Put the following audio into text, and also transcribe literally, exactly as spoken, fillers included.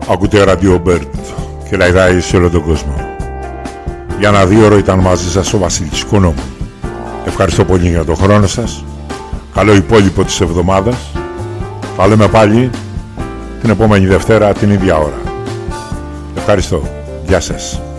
Ακούτε Radio Bird και λαϊδάει σε όλο τον κόσμο. Για ένα δύο ώρο ήταν μαζί σας ο Βασίλης Κονόμου. Ευχαριστώ πολύ για τον χρόνο σας. Καλό υπόλοιπο της εβδομάδας. Θα λέμε πάλι την επόμενη Δευτέρα την ίδια ώρα. Ευχαριστώ. Γεια σας.